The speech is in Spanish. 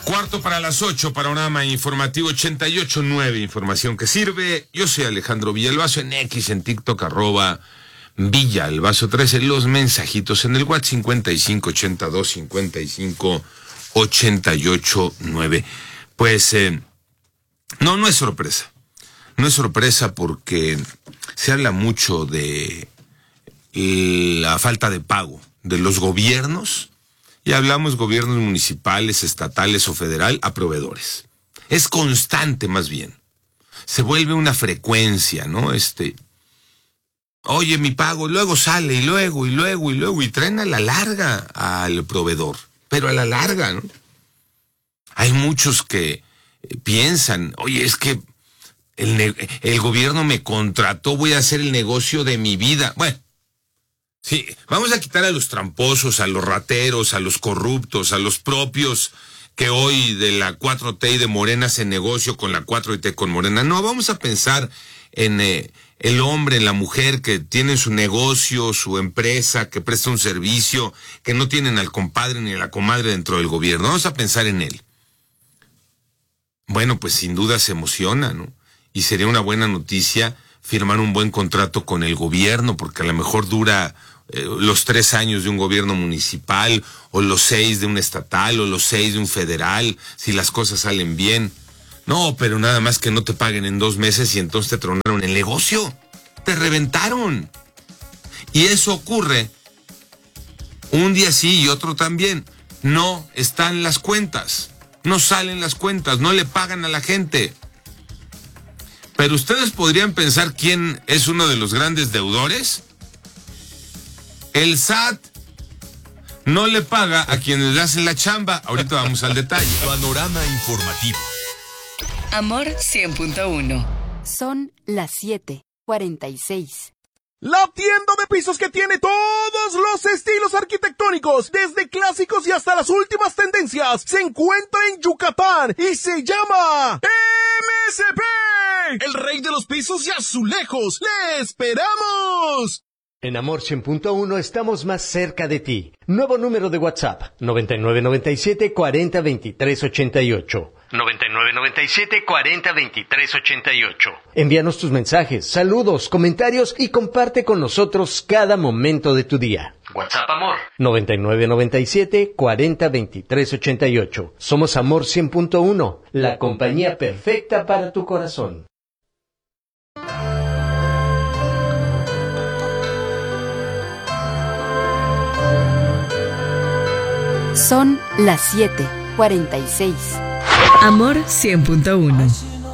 7:45, panorama informativo 88.9, información que sirve. Yo soy Alejandro Villalbazo, en X, en TikTok, @Villalbazo13, los mensajitos en el WhatsApp 5582-5588-9. Pues, no es sorpresa. No es sorpresa porque se habla mucho de la falta de pago de los gobiernos. Y hablamos gobiernos municipales, estatales o federal a proveedores. Es constante más bien. Se vuelve una frecuencia, ¿no? Oye, mi pago, luego sale, y luego, y traen a la larga al proveedor. Pero a la larga, ¿no? Hay muchos que piensan, oye, es que el gobierno me contrató, voy a hacer el negocio de mi vida. Bueno. Sí, vamos a quitar a los tramposos, a los rateros, a los corruptos, a los propios que hoy de la 4T y de Morena hacen negocio con la 4T con Morena. No, vamos a pensar en el hombre, en la mujer que tienen su negocio, su empresa, que presta un servicio, que no tienen al compadre ni a la comadre dentro del gobierno. Vamos a pensar en él. Bueno, pues sin duda se emociona, ¿no? Y sería una buena noticia firmar un buen contrato con el gobierno, porque a lo mejor dura los 3 años de un gobierno municipal, o los 6 de un estatal, o los 6 de un federal, si las cosas salen bien. No, pero nada más que no te paguen en 2 meses y entonces te tronaron el negocio. Te reventaron. Y eso ocurre un día sí y otro también. No están las cuentas. No salen las cuentas. No le pagan a la gente. Pero ustedes podrían pensar quién es uno de los grandes deudores. El SAT no le paga a quienes le hacen la chamba. Ahorita vamos al detalle. Panorama informativo. Amor 100.1. Son las 7:46. La tienda de pisos que tiene todos los estilos arquitectónicos, desde clásicos y hasta las últimas tendencias, se encuentra en Yucatán y se llama MSP, el rey de los pisos y azulejos. ¡Le esperamos! En Amor 100.1 estamos más cerca de ti. Nuevo número de WhatsApp, 9997-402388. 9997-402388. Envíanos tus mensajes, saludos, comentarios y comparte con nosotros cada momento de tu día. WhatsApp Amor 9997-402388. Somos Amor 100.1, la compañía perfecta para tu corazón. Son las 7:46. Amor 100.1.